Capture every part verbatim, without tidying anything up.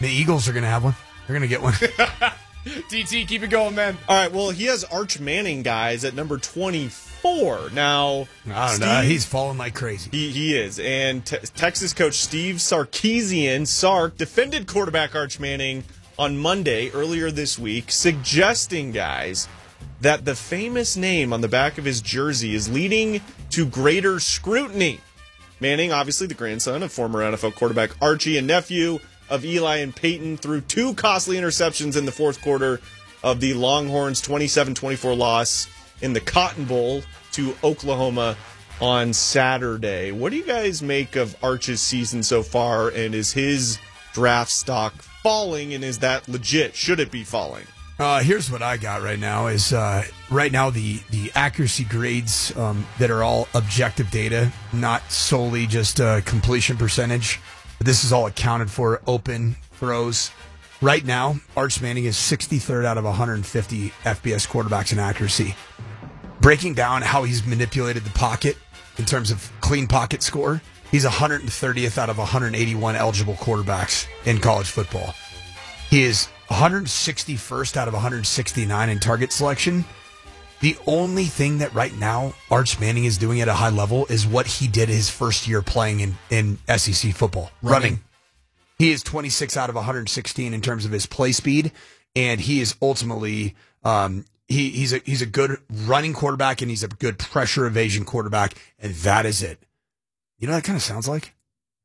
The Eagles are going to have one. They're going to get one. D T, keep it going, man. All right, well, he has Arch Manning, guys, at number twenty-four. Now, I don't Steve, know. He's falling like crazy. He, he is. And te- Texas coach Steve Sarkisian, Sark, defended quarterback Arch Manning on Monday, earlier this week, suggesting, guys, that the famous name on the back of his jersey is leading to greater scrutiny. Manning, obviously the grandson of former N F L quarterback Archie and nephew of Eli and Peyton, threw two costly interceptions in the fourth quarter of the Longhorns' twenty-seven twenty-four loss in the Cotton Bowl to Oklahoma on Saturday. What do you guys make of Arch's season so far, and is his draft stock falling, and is that legit? Should it be falling? Uh, here's what I got right now is uh, right now the, the accuracy grades um, that are all objective data, not solely just uh, completion percentage. But this is all accounted for open throws. Right now, Arch Manning is sixty-third out of one hundred fifty F B S quarterbacks in accuracy. Breaking down how he's manipulated the pocket in terms of clean pocket score, he's one hundred thirtieth out of one hundred eighty-one eligible quarterbacks in college football. He is one hundred sixty-first out of one hundred sixty-nine in target selection. The only thing that right now Arch Manning is doing at a high level is what he did his first year playing in, in S E C football, running. running. He is twenty-six out of one hundred sixteen in terms of his play speed, and he is ultimately um, he, he's a he's a good running quarterback, and he's a good pressure evasion quarterback, and that is it. You know what that kind of sounds like?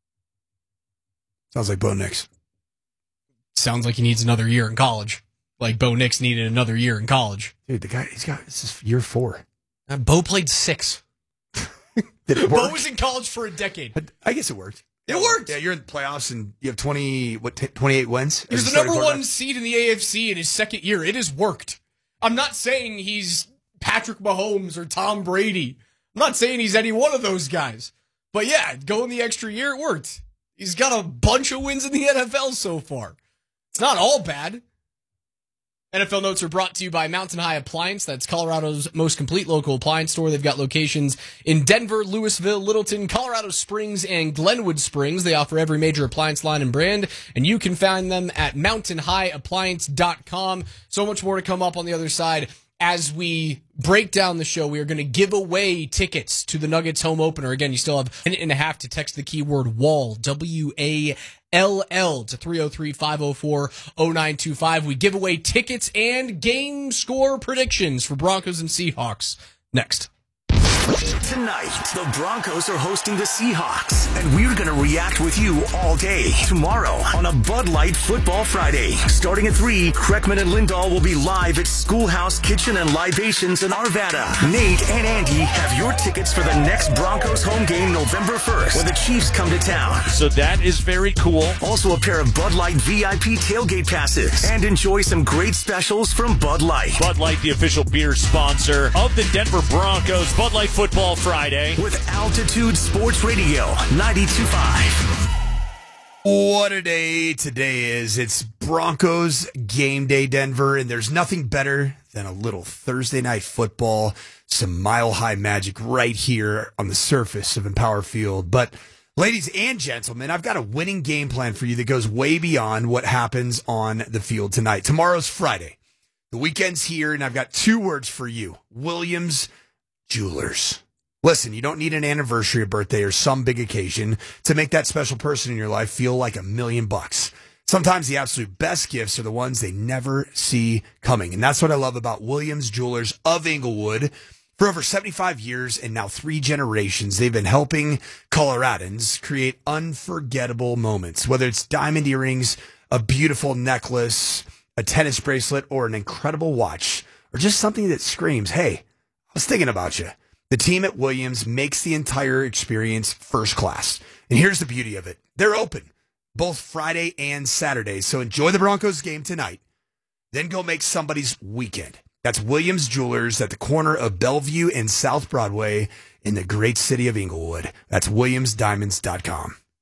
Sounds like Bo Nix. Sounds like he needs another year in college. Like Bo Nix needed another year in college. Dude, the guy, he's got, this is year four. Uh, Bo played six. Did it work? Bo was in college for a decade. I guess it worked. It worked. Yeah, you're in the playoffs and you have twenty, what, twenty-eight wins? He was the number one seed in the A F C in his second year. It has worked. I'm not saying he's Patrick Mahomes or Tom Brady. I'm not saying he's any one of those guys. But yeah, going the extra year, it worked. He's got a bunch of wins in the N F L so far. It's not all bad. N F L Notes are brought to you by Mountain High Appliance. That's Colorado's most complete local appliance store. They've got locations in Denver, Louisville, Littleton, Colorado Springs, and Glenwood Springs. They offer every major appliance line and brand, and you can find them at mountain high appliance dot com. So much more to come up on the other side. As we break down the show, we are going to give away tickets to the Nuggets home opener. Again, you still have a minute and a half to text the keyword WALL, W A L L, to three oh three, five oh four, oh nine two five. We give away tickets and game score predictions for Broncos and Seahawks next. Tonight, the Broncos are hosting the Seahawks, and we're going to react with you all day. Tomorrow, on a Bud Light Football Friday. Starting at three, Kreckman and Lindahl will be live at Schoolhouse Kitchen and Libations in Arvada. Nate and Andy have your tickets for the next Broncos home game November first, when the Chiefs come to town. So that is very cool. Also a pair of Bud Light V I P tailgate passes, and enjoy some great specials from Bud Light. Bud Light, the official beer sponsor of the Denver Broncos. Bud Light Football Friday. With Altitude Sports Radio, ninety-two point five. What a day today is. It's Broncos game day, Denver, and there's nothing better than a little Thursday night football, some mile-high magic right here on the surface of Empower Field. But ladies and gentlemen, I've got a winning game plan for you that goes way beyond what happens on the field tonight. Tomorrow's Friday. The weekend's here, and I've got two words for you. Williams Jewelers. Listen, you don't need an anniversary, a birthday, or some big occasion to make that special person in your life feel like a million bucks. Sometimes the absolute best gifts are the ones they never see coming. And that's what I love about Williams Jewelers of Inglewood. For over seventy-five years and now three generations, they've been helping Coloradans create unforgettable moments. Whether it's diamond earrings, a beautiful necklace, a tennis bracelet, or an incredible watch, or just something that screams, hey, I was thinking about you. The team at Williams makes the entire experience first class. And here's the beauty of it. They're open both Friday and Saturday. So enjoy the Broncos game tonight. Then go make somebody's weekend. That's Williams Jewelers at the corner of Bellevue and South Broadway in the great city of Inglewood. That's williams diamonds dot com.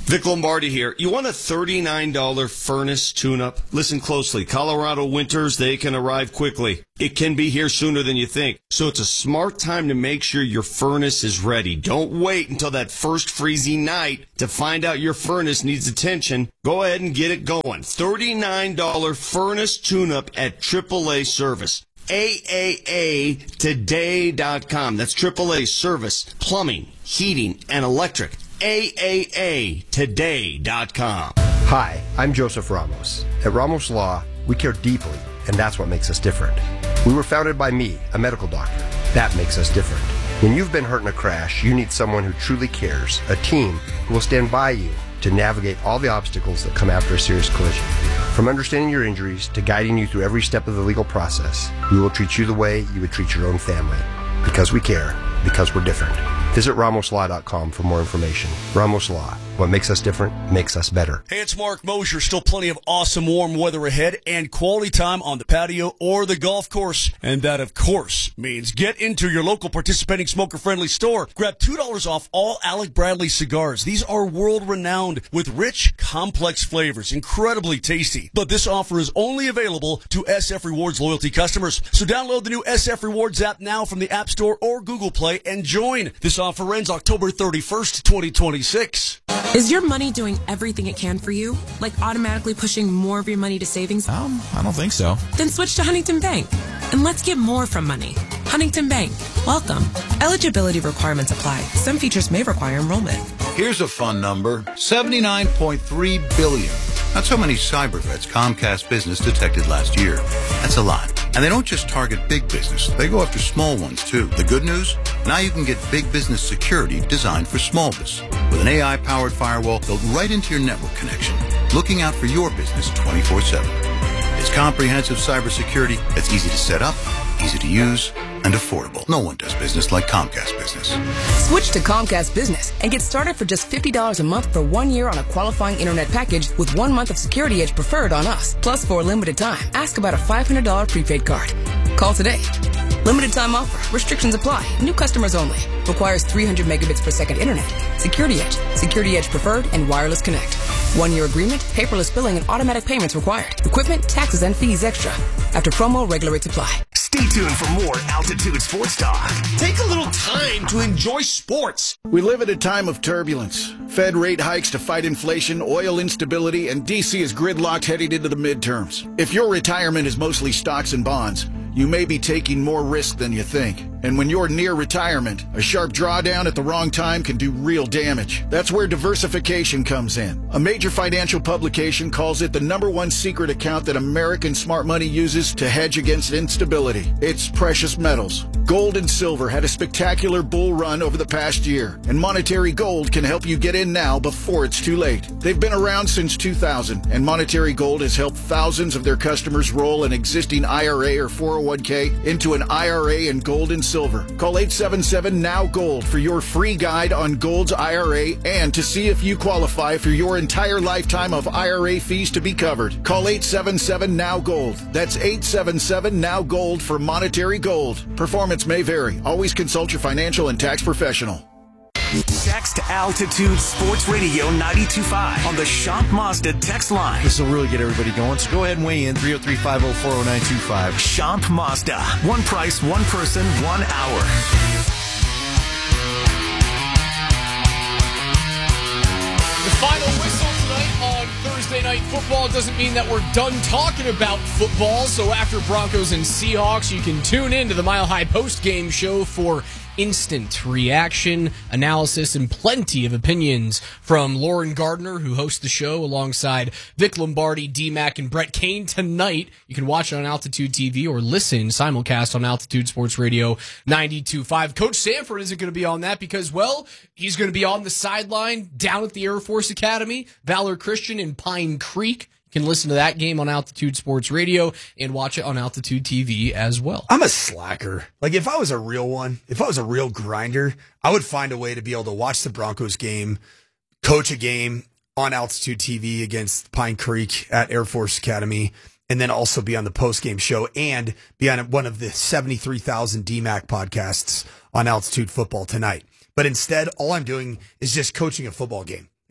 Vic Lombardi here. You want a thirty-nine dollars furnace tune-up? Listen closely. Colorado winters, they can arrive quickly. It can be here sooner than you think. So it's a smart time to make sure your furnace is ready. Don't wait until that first freezing night to find out your furnace needs attention. Go ahead and get it going. thirty-nine dollars furnace tune-up at triple A Service. A A A today dot com. That's triple A Service, plumbing, heating, and electric. A A A today dot com. Hi, I'm Joseph Ramos. At Ramos Law, we care deeply, and that's what makes us different. We were founded by me, a medical doctor. That makes us different. When you've been hurt in a crash, you need someone who truly cares, a team who will stand by you to navigate all the obstacles that come after a serious collision. From understanding your injuries to guiding you through every step of the legal process, we will treat you the way you would treat your own family. Because we care, because we're different. Visit Ramos Law dot com for more information. Ramos Law. What makes us different makes us better. Hey, it's Mark Mosher. Still plenty of awesome warm weather ahead and quality time on the patio or the golf course. And that, of course, means get into your local participating smoker-friendly store. Grab two dollars off all Alec Bradley cigars. These are world-renowned with rich, complex flavors. Incredibly tasty. But this offer is only available to S F Rewards loyalty customers. So download the new S F Rewards app now from the App Store or Google Play and join. This offer ends October thirty-first, twenty twenty-six. Is your money doing everything it can for you? Like automatically pushing more of your money to savings? Um, I don't think so. Then switch to Huntington Bank. And let's get more from money. Huntington Bank. Welcome. Eligibility requirements apply. Some features may require enrollment. Here's a fun number. seventy-nine point three billion. That's how many cyber threats Comcast Business detected last year. That's a lot. And they don't just target big business. They go after small ones, too. The good news? Now you can get big business security designed for small business. With an A I-powered firewall built right into your network connection, looking out for your business twenty-four seven. It's comprehensive cybersecurity that's easy to set up, easy to use, and affordable. No one does business like Comcast Business. Switch to Comcast Business and get started for just fifty dollars a month for one year on a qualifying internet package with one month of Security Edge Preferred on us. Plus, for a limited time, ask about a five hundred dollars prepaid card. Call today. Limited time offer. Restrictions apply. New customers only. Requires three hundred megabits per second internet. Security Edge. Security Edge Preferred and Wireless Connect. One-year agreement, paperless billing, and automatic payments required. Equipment, taxes, and fees extra. After promo, regular rates apply. Stay tuned for more Altitude Sports Talk. Take a little time to enjoy sports. We live at a time of turbulence. Fed rate hikes to fight inflation, oil instability, and D C is gridlocked heading into the midterms. If your retirement is mostly stocks and bonds, you may be taking more risk than you think. And when you're near retirement, a sharp drawdown at the wrong time can do real damage. That's where diversification comes in. A major financial publication calls it the number one secret account that American smart money uses to hedge against instability. It's precious metals. Gold and silver had a spectacular bull run over the past year, and Monetary Gold can help you get in now before it's too late. They've been around since two thousand, and Monetary Gold has helped thousands of their customers roll an existing I R A or four oh one k into an I R A in gold and silver. Call eight seven seven now gold for your free guide on Gold's I R A and to see if you qualify for your entire lifetime of I R A fees to be covered. Call eight seven seven now gold. That's eight seven seven now gold for Monetary Gold. Performance may vary. Always consult your financial and tax professional. Text Altitude Sports Radio ninety-two point five on the Shop Mazda text line. This will really get everybody going, so go ahead and weigh in. three oh three, five oh four, oh nine two five. Shop Mazda. One price, one person, one hour. The final whistle tonight on Thursday Night Football doesn't mean that we're done talking about football. So after Broncos and Seahawks, you can tune in to the Mile High post-game show for instant reaction, analysis, and plenty of opinions from Lauren Gardner, who hosts the show alongside Vic Lombardi, D-Mac, and Brett Kane tonight. You can watch it on Altitude T V or listen simulcast on Altitude Sports Radio ninety-two point five. Coach Sanford isn't going to be on that because, well, he's going to be on the sideline down at the Air Force Academy, Valor Christian in Pine Creek. You can listen to that game on Altitude Sports Radio and watch it on Altitude T V as well. I'm a slacker. Like, if I was a real one, if I was a real grinder, I would find a way to be able to watch the Broncos game, coach a game on Altitude T V against Pine Creek at Air Force Academy, and then also be on the post-game show and be on one of the seventy-three thousand D MAC podcasts on Altitude Football tonight. But instead, all I'm doing is just coaching a football game. How,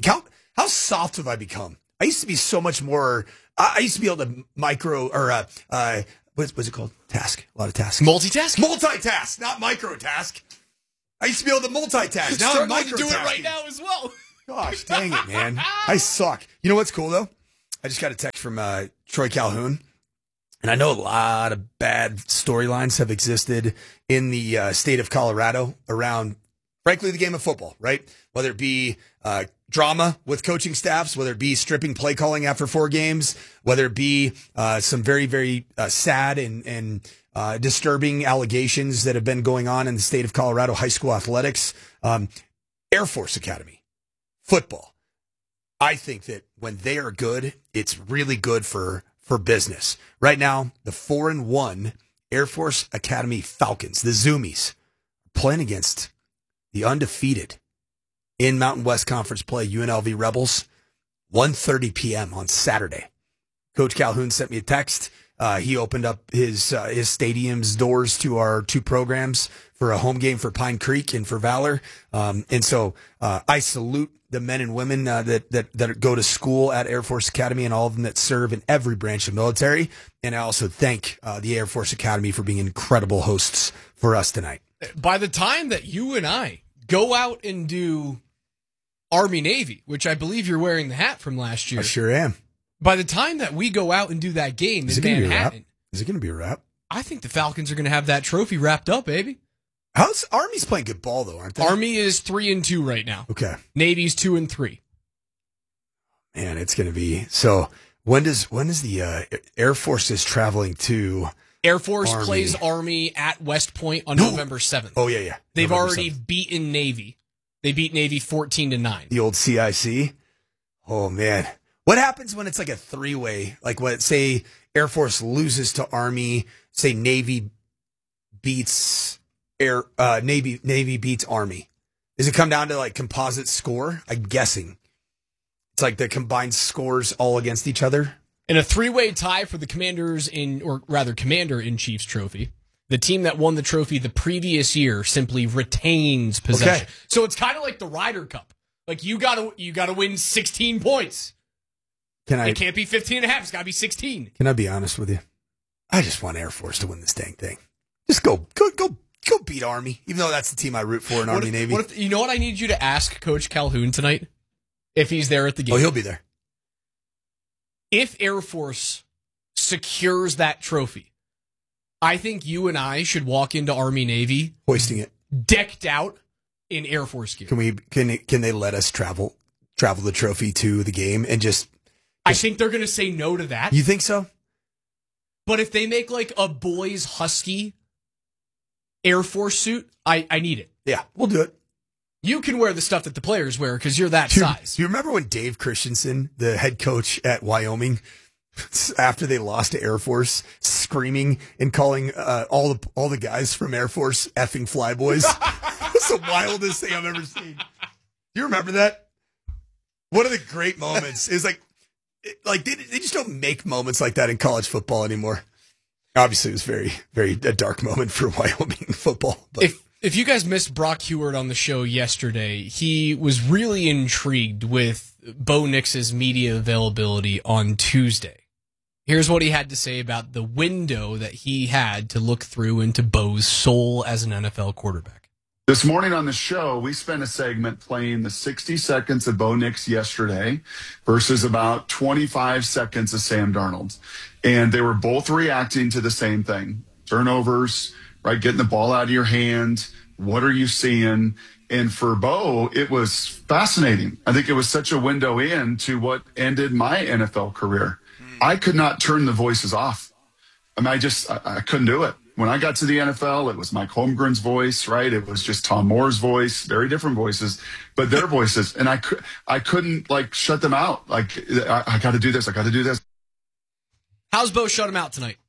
How soft have I become? I used to be so much more. I, I used to be able to micro or uh, uh, what's, what's it called? Task. A lot of tasks. Multitask. Multitask, not microtask. I used to be able to multitask. Now I'm struggling to do it microtasking. right now as well. Gosh, dang it, man. I suck. You know what's cool though? I just got a text from uh, Troy Calhoun. And I know a lot of bad storylines have existed in the uh, state of Colorado around, frankly, the game of football, right? Whether it be uh, drama with coaching staffs, whether it be stripping play calling after four games, whether it be uh, some very, very uh, sad and, and uh, disturbing allegations that have been going on in the state of Colorado high school athletics, um, Air Force Academy, football. I think that when they are good, it's really good for for business. Right now, the four and one Air Force Academy Falcons, the Zoomies, are playing against the undefeated in Mountain West Conference play U N L V Rebels, one thirty p.m. on Saturday. Coach Calhoun sent me a text. Uh, he opened up his uh, his stadium's doors to our two programs for a home game for Pine Creek and for Valor. Um, and so uh, I salute the men and women uh, that, that that go to school at Air Force Academy and all of them that serve in every branch of military. And I also thank uh, the Air Force Academy for being incredible hosts for us tonight. By the time that you and I go out and do Army Navy, which I believe you're wearing the hat from last year. I sure am. By the time that we go out and do that game Is in it gonna be a wrap? Manhattan, Is it going to be a wrap? I think the Falcons are going to have that trophy wrapped up, baby. How's Army's playing good ball though, aren't they? Army is three and two right now. Okay. Navy's two and three. Man, it's going to be so. When does when is the uh, Air Force is traveling to? Air Force Army. plays Army at West Point on No. November seventh. Oh yeah, yeah. They've November already seventh. beaten Navy. They beat Navy fourteen to nine. The old C I C. Oh man, what happens when it's like a three way? Like what? Say Air Force loses to Army. Say Navy beats Air. Uh, Navy Navy beats Army. Does it come down to like composite score? I'm guessing. It's like the combined scores all against each other. In a three-way tie for the Commanders in, or rather Commander-in-Chief's trophy, the team that won the trophy the previous year simply retains possession. Okay. So it's kind of like the Ryder Cup. Like you gotta, you gotta win sixteen points. Can I? It can't be fifteen and a half. It's gotta be sixteen. Can I be honest with you? I just want Air Force to win this dang thing. Just go, go, go, go beat Army. Even though that's the team I root for in What Army if- Navy. What if, you know what I need you to ask Coach Calhoun tonight? If he's there at the game. Oh, he'll be there. If Air Force secures that trophy, I think you and I should walk into Army Navy Hoisting it. decked out in Air Force gear. Can we? Can can they let us travel travel the trophy to the game and just? I think they're going to say no to that. You think so? But if they make like a boys husky Air Force suit, I, I need it. Yeah, we'll do it. You can wear the stuff that the players wear because you're that Do you, size. do you remember when Dave Christensen, the head coach at Wyoming, after they lost to Air Force, screaming and calling uh, all the all the guys from Air Force effing flyboys? That's the wildest thing I've ever seen. Do you remember that? One of the great moments is like, it, like they, they just don't make moments like that in college football anymore. Obviously, it was very, very a dark moment for Wyoming football. But. If if you guys missed Brock Heward on the show yesterday, he was really intrigued with Bo Nix's media availability on Tuesday. Here's what he had to say about the window that he had to look through into Bo's soul as an N F L quarterback. This morning on the show, we spent a segment playing the sixty seconds of Bo Nix yesterday versus about twenty-five seconds of Sam Darnold. And they were both reacting to the same thing. Turnovers, right? Getting the ball out of your hand. What are you seeing? And for Bo, it was fascinating. I think it was such a window in to what ended my N F L career. I could not turn the voices off. I mean, I just, I, I couldn't do it. When I got to the N F L, it was Mike Holmgren's voice, right? It was just Tom Moore's voice, very different voices, but their voices. And I, could, I couldn't like shut them out. Like, I, I got to do this. I got to do this. How's Bo shut him out tonight?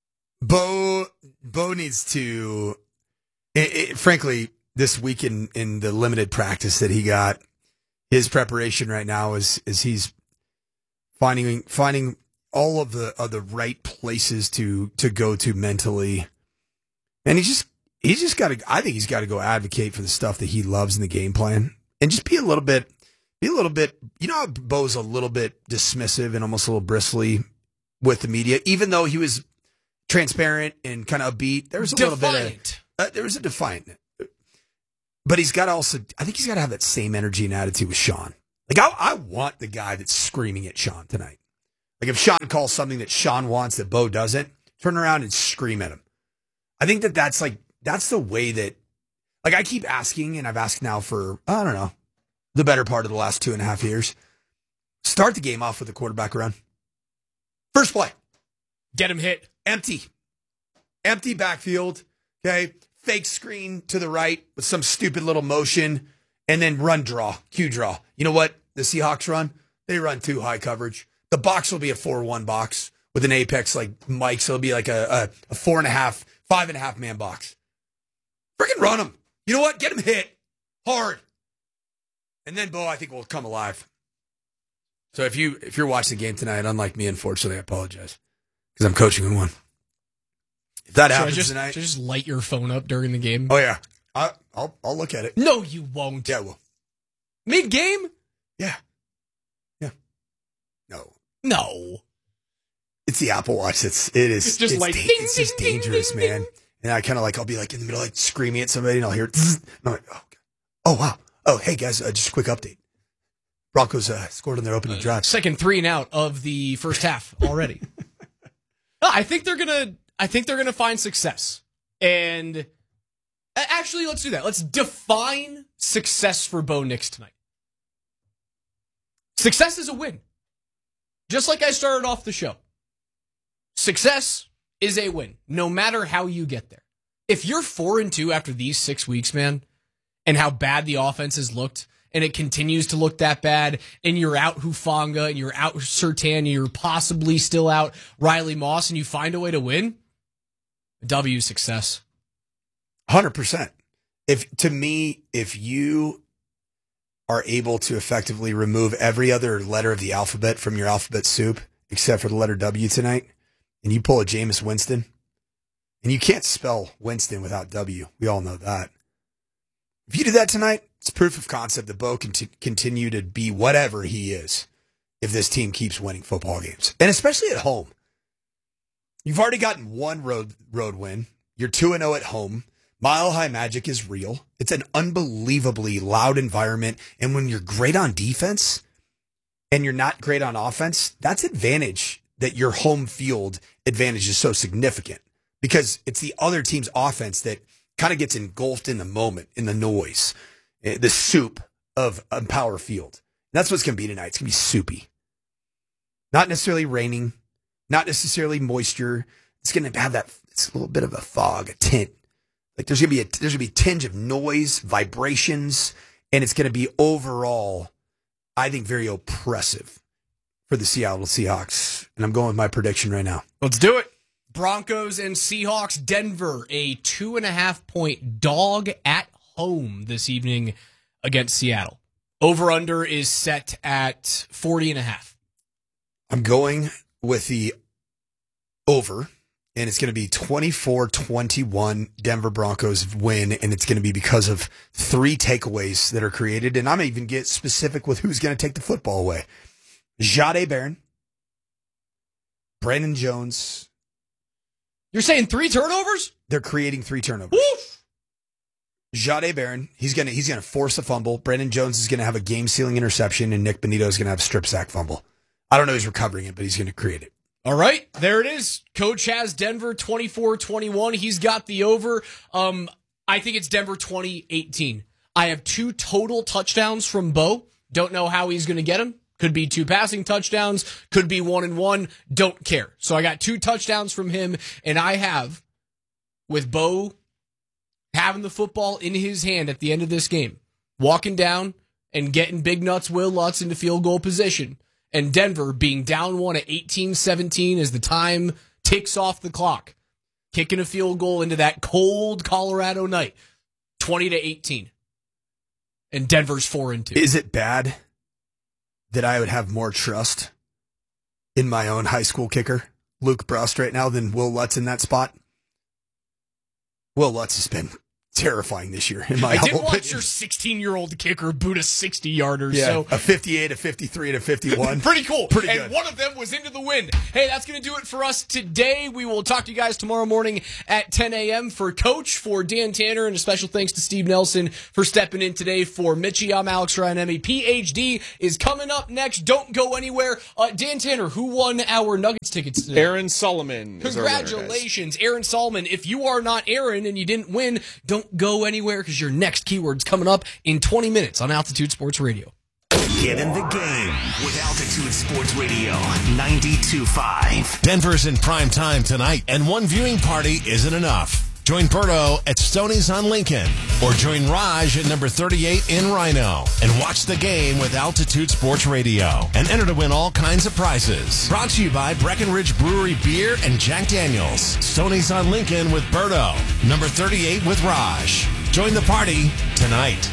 Bo Bo needs to, it, it, frankly, this week in, in the limited practice that he got, his preparation right now is is he's finding finding all of the of the right places to to go to mentally, and he's just he's just got to. I think he's got to go advocate for the stuff that he loves in the game plan, and just be a little bit Be a little bit, you know how Bo's a little bit dismissive and almost a little bristly with the media, even though he was transparent and kind of upbeat. There was a Defiant. little bit of, uh, there was a defiant. But he's got to also, I think he's got to have that same energy and attitude with Sean. Like, I, I want the guy that's screaming at Sean tonight. Like, if Sean calls something that Sean wants that Bo doesn't, turn around and scream at him. I think that that's like, that's the way that, like, I keep asking, and I've asked now for, I don't know, the better part of the last two and a half years. Start the game off with a quarterback run. First play. Get him hit. Empty. Empty backfield. Okay. Fake screen to the right with some stupid little motion, and then run draw, Q draw. You know what the Seahawks run? They run two high coverage. The box will be a four one box with an apex like Mike, so it'll be like a, a, a four and a half, five and a half man box. Freaking run them. You know what? Get them hit hard. And then Bo, I think, will come alive. So if, you, if you're watching the game tonight, unlike me, unfortunately, I apologize because I'm coaching in one. If that should happens I just, tonight, should I just light your phone up during the game? Oh yeah, I, I'll I'll look at it. No, you won't. Yeah, I will. Mid game? Yeah, yeah. No, no. It's the Apple Watch. It's it is It's just it's like da- ding, it's ding, just ding, dangerous, ding, man. And I kind of like I'll be like in the middle, like screaming at somebody, and I'll hear it. And I'm like, oh, oh wow, oh hey guys, uh, just a quick update. Broncos uh, scored on their opening drive. Second three and out of the first half already. No, I think they're gonna. I think they're gonna find success. And actually, let's do that. Let's define success for Bo Nix tonight. Success is a win. Just like I started off the show. Success is a win, no matter how you get there. If you're four and two after these six weeks, man, and how bad the offense has looked, and it continues to look that bad, and you're out Hufanga, and you're out Surtain, and you're possibly still out Riley Moss, and you find a way to win, W success. one hundred percent. If to me, if you are able to effectively remove every other letter of the alphabet from your alphabet soup, except for the letter W tonight, and you pull a Jameis Winston, and you can't spell Winston without W. We all know that. If you do that tonight, it's proof of concept that Bo can t- continue to be whatever he is if this team keeps winning football games, and especially at home. You've already gotten one road road win. You're two and oh at home. Mile High Magic is real. It's an unbelievably loud environment. And when you're great on defense and you're not great on offense, that's advantage that your home field advantage is so significant because it's the other team's offense that kind of gets engulfed in the moment, in the noise, the soup of Empower Field. That's what's going to be tonight. It's going to be soupy. Not necessarily raining. Not necessarily moisture. It's going to have that, it's a little bit of a fog, a tint. Like there's going to be a, there's going to be a tinge of noise, vibrations, and it's going to be overall, I think, very oppressive for the Seattle Seahawks. And I'm going with my prediction right now. Let's do it. Broncos and Seahawks, Denver, a two and a half point dog at home this evening against Seattle. Over under is set at forty and a half. I'm going with the over, and it's going to be twenty-four twenty-one Denver Broncos win, and it's going to be because of three takeaways that are created, and I'm going to even get specific with who's going to take the football away. Jahdae Barron, Brandon Jones. You're saying three turnovers? They're creating three turnovers. Oof. Jahdae Barron, he's going to he's going to force a fumble. Brandon Jones is going to have a game-sealing interception, and Nick Bonito is going to have a strip sack fumble. I don't know who's recovering it, but he's going to create it. All right, there it is. Coach has Denver twenty-four twenty-one. He's got the over. Um, I think it's Denver twenty eighteen. I have two total touchdowns from Bo. Don't know how he's going to get them. Could be two passing touchdowns. Could be one and one. Don't care. So I got two touchdowns from him, and I have, with Bo having the football in his hand at the end of this game, walking down and getting Big Nuts Will Lutz into field goal position, and Denver being down one at eighteen seventeen as the time ticks off the clock, kicking a field goal into that cold Colorado night, twenty to eighteen. And Denver's four and two. Is it bad that I would have more trust in my own high school kicker, Luke Brust, right now than Will Lutz in that spot? Will Lutz has been terrifying this year, in my I did humble watch opinion. your sixteen-year-old kicker boot a sixty-yarder. Yeah, So a fifty-eight, a fifty-three, and a fifty-one. Pretty cool. Pretty and good. one of them was into the wind. Hey, that's going to do it for us today. We will talk to you guys tomorrow morning at ten a.m. For Coach, for Dan Tanner, and a special thanks to Steve Nelson for stepping in today for Mitchie. I'm Alex Ryan. M E P H D is coming up next. Don't go anywhere. Uh, Dan Tanner, who won our Nuggets tickets today? Aaron Solomon. is our winner, guys. Congratulations, Aaron Solomon. If you are not Aaron and you didn't win, don't go anywhere because your next keyword's coming up in twenty minutes on Altitude Sports Radio. Get in the game with Altitude Sports Radio ninety-two point five. Denver's in prime time tonight, and one viewing party isn't enough. Join Berto at Stoney's on Lincoln, or join Raj at number thirty-eight in Rhino, and watch the game with Altitude Sports Radio, and enter to win all kinds of prizes. Brought to you by Breckenridge Brewery Beer and Jack Daniels. Stoney's on Lincoln with Berto, number thirty-eight with Raj. Join the party tonight.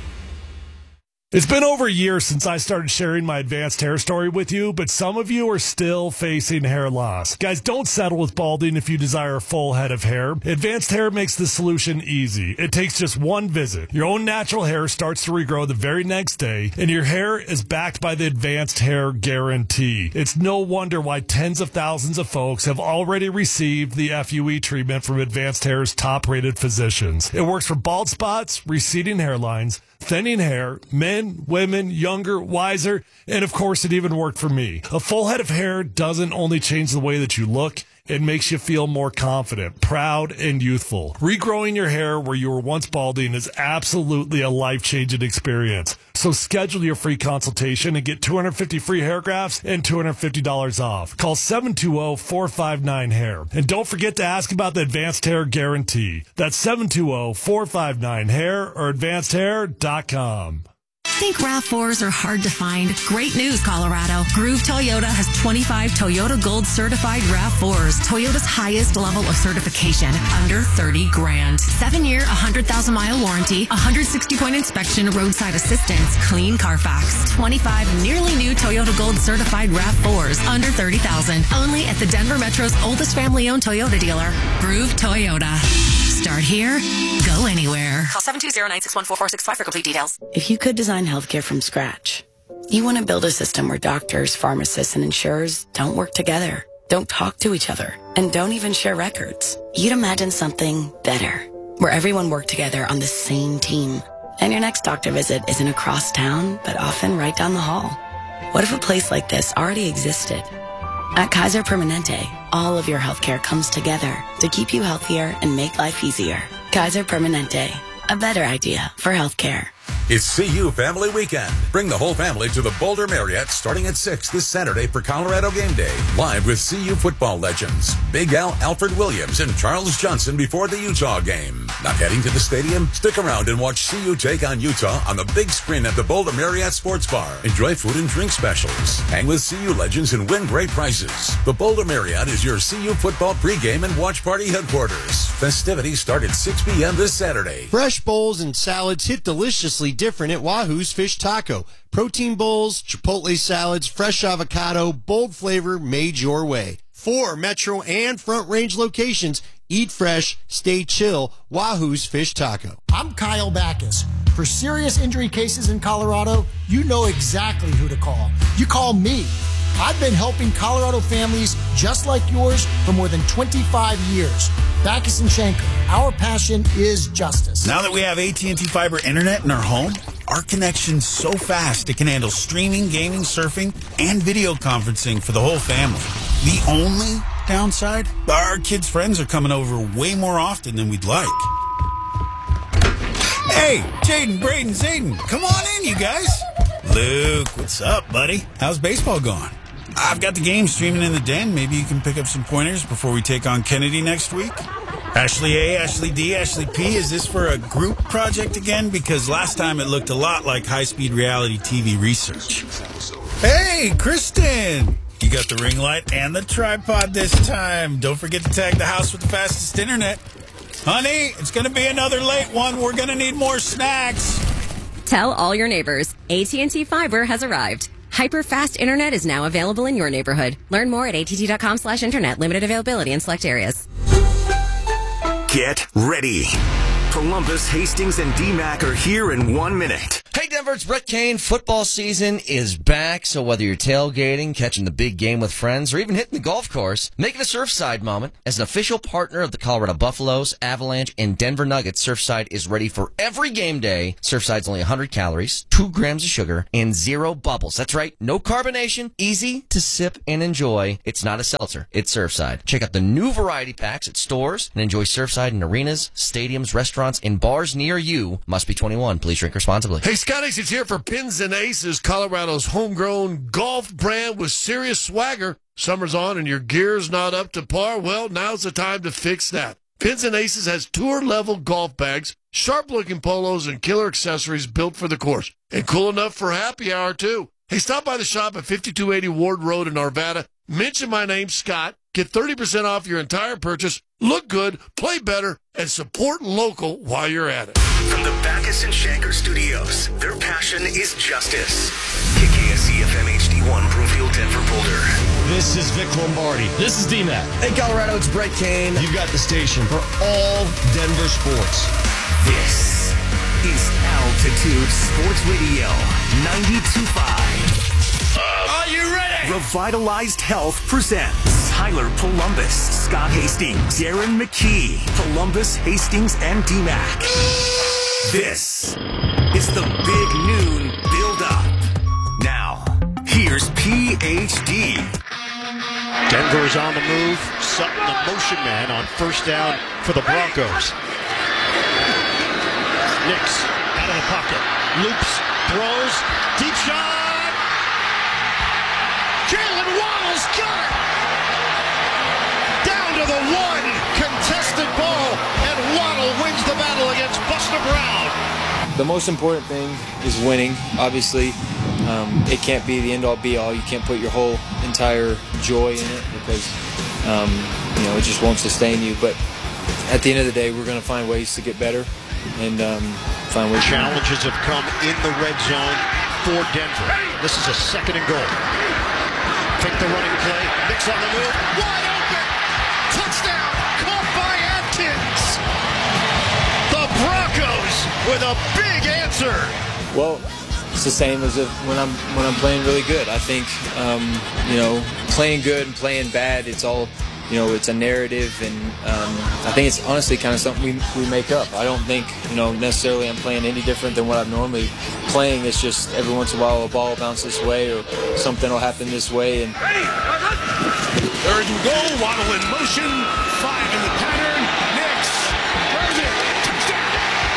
It's been over a year since I started sharing my advanced hair story with you, but some of you are still facing hair loss. Guys, don't settle with balding if you desire a full head of hair. Advanced Hair makes the solution easy. It takes just one visit. Your own natural hair starts to regrow the very next day, and your hair is backed by the Advanced Hair Guarantee. It's no wonder why tens of thousands of folks have already received the F U E treatment from Advanced Hair's top-rated physicians. It works for bald spots, receding hairlines, thinning hair, men, women, younger, wiser, and of course it even worked for me. A full head of hair doesn't only change the way that you look, it makes you feel more confident, proud, and youthful. Regrowing your hair where you were once balding is absolutely a life-changing experience. So schedule your free consultation and get two hundred fifty free hair grafts and two hundred fifty dollars off. Call seven two zero, four five nine, hair. And don't forget to ask about the Advanced Hair Guarantee. That's seven two zero, four five nine, hair or advanced hair dot com. Think RAV fours are hard to find? Great news, Colorado. Groove Toyota has twenty-five Toyota Gold certified RAV fours. Toyota's highest level of certification, under thirty grand. Seven year, one hundred thousand mile warranty, one hundred sixty point inspection, roadside assistance, clean Carfax. twenty-five nearly new Toyota Gold certified RAV fours, under thirty thousand. Only at the Denver Metro's oldest family owned Toyota dealer, Groove Toyota. Start here, go anywhere. Call seven two zero, nine six one, four four six five for complete details. If you could design healthcare from scratch, you want to build a system where doctors, pharmacists, and insurers don't work together, don't talk to each other, and don't even share records. You'd imagine something better, where everyone worked together on the same team. And your next doctor visit isn't across town, but often right down the hall. What if a place like this already existed? At Kaiser Permanente, all of your healthcare comes together to keep you healthier and make life easier. Kaiser Permanente, a better idea for healthcare. It's C U Family Weekend. Bring the whole family to the Boulder Marriott starting at six this Saturday for Colorado Game Day. Live with C U football legends Big Al Alfred Williams and Charles Johnson before the Utah game. Not heading to the stadium? Stick around and watch C U take on Utah on the big screen at the Boulder Marriott Sports Bar. Enjoy food and drink specials. Hang with C U legends and win great prizes. The Boulder Marriott is your C U football pregame and watch party headquarters. Festivities start at six p.m. this Saturday. Fresh bowls and salads hit deliciously different at Wahoo's Fish Taco. Protein bowls, chipotle salads, fresh avocado, bold flavor made your way. Four Metro and Front Range locations. Eat fresh, stay chill. Wahoo's Fish Taco. I'm Kyle Backus. For serious injury cases in Colorado, you know exactly who to call. You call me. I've been helping Colorado families just like yours for more than twenty-five years. Backus and Schenker, our passion is justice. Now that we have A T and T Fiber Internet in our home, our connection's so fast it can handle streaming, gaming, surfing, and video conferencing for the whole family. The only downside? Our kids' friends are coming over way more often than we'd like. Hey, Jaden, Braden, Zayden, come on in, you guys. Luke, what's up, buddy? How's baseball going? I've got the game streaming in the den. Maybe you can pick up some pointers before we take on Kennedy next week. Ashley A, Ashley D, Ashley P, is this for a group project again? Because last time it looked a lot like high-speed reality T V research. Hey, Kristen! You got the ring light and the tripod this time. Don't forget to tag the house with the fastest internet. Honey, it's going to be another late one. We're going to need more snacks. Tell all your neighbors, A T and T Fiber has arrived. Hyper-fast internet is now available in your neighborhood. Learn more at att.com slash internet. Limited availability in select areas. Get ready. Columbus, Hastings, and D MAC are here in one minute. Hey Denver, it's Brett Kane. Football season is back, so whether you're tailgating, catching the big game with friends, or even hitting the golf course, make it a Surfside moment. As an official partner of the Colorado Buffaloes, Avalanche, and Denver Nuggets, Surfside is ready for every game day. Surfside's only one hundred calories, two grams of sugar, and zero bubbles. That's right, no carbonation, easy to sip and enjoy. It's not a seltzer, it's Surfside. Check out the new variety packs at stores and enjoy Surfside in arenas, stadiums, restaurants, and bars near you. Must be twenty-one. Please drink responsibly. Hey, Scott Ace is here for Pins and Aces, Colorado's homegrown golf brand with serious swagger. Summer's on and your gear's not up to par? Well, now's the time to fix that. Pins and Aces has tour-level golf bags, sharp-looking polos, and killer accessories built for the course. And cool enough for happy hour, too. Hey, stop by the shop at fifty-two eighty Ward Road in Arvada. Mention my name, Scott. Get thirty percent off your entire purchase. Look good, play better, and support local while you're at it. From the Backus and Shanker Studios, their passion is justice. K K S E F M H D one, Broomfield, Denver, Boulder. This is Vic Lombardi. This is D MAC. Hey Colorado, it's Brett Kane. You've got the station for all Denver sports. This is Altitude Sports Radio ninety-two point five. Are you ready? Revitalized Health presents Tyler Columbus, Scott Hastings, Darren McKee, Columbus, Hastings, and D MAC. This is the Big Noon Build-Up. Now, here's P H D. Denver is on the move. Sutton, the motion man, on first down for the Broncos. Nix out of the pocket. Loops, throws, deep shot. Jalen Waddle's got it! Down to the one, contested ball, and Waddle wins the battle against Buster Brown. The most important thing is winning. Obviously, um, it can't be the end-all, be-all. You can't put your whole entire joy in it because, um, you know, it just won't sustain you. But at the end of the day, we're going to find ways to get better and um, find ways. Challenges have come in the red zone for Denver. This is a second and goal. Take the running play. Nix on the move. Wide open. Touchdown. Caught by Atkins. The Broncos with a big answer. Well, it's the same as if when I'm when I'm playing really good. I think um, you know, playing good and playing bad. It's all, you know, it's a narrative, and um, I think it's honestly kind of something we we make up. I don't think, you know, necessarily I'm playing any different than what I'm normally playing. It's just every once in a while a ball will bounce this way or something will happen this way. And third and goal, Waddle in motion, five in the pattern. Nix, throws it, touchdown.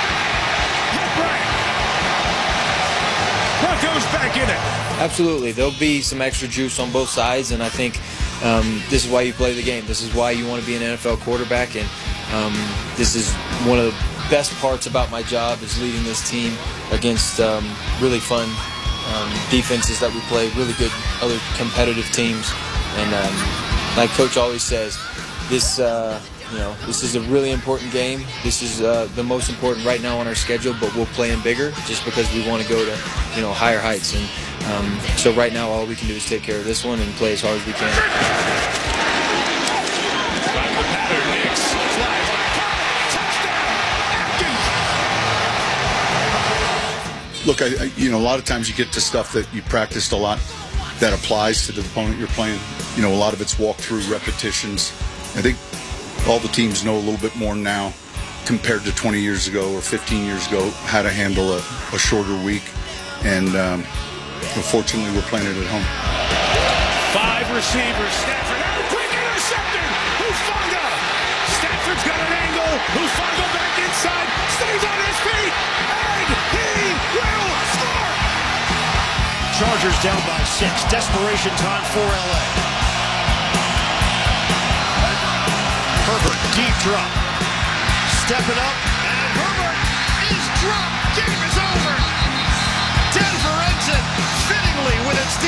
Broncos back in it. Absolutely, there'll be some extra juice on both sides, and I think um, this is why you play the game. This is why you want to be an N F L quarterback, and um, this is one of the best parts about my job is leading this team against um, really fun um, defenses that we play, really good other competitive teams. And um, like Coach always says, this uh, you know this is a really important game. This is uh, the most important right now on our schedule, but we'll play in bigger just because we want to go to you know higher heights. And um, so right now all we can do is take care of this one and play as hard as we can. Look, I, I, you know, a lot of times you get to stuff that you practiced a lot that applies to the opponent you're playing. You know, a lot of it's walk through repetitions. I think all the teams know a little bit more now compared to twenty years ago or fifteen years ago how to handle a, a shorter week. And um, unfortunately, we're playing it at home. Five receivers. Stafford out quick, intercepted. Hufanga. Stafford's got an angle. Hufanga back inside. Stays on his feet. And he will score. Chargers down by six. Desperation time for L A. Herbert, deep drop. Stepping up, and Herbert is dropped.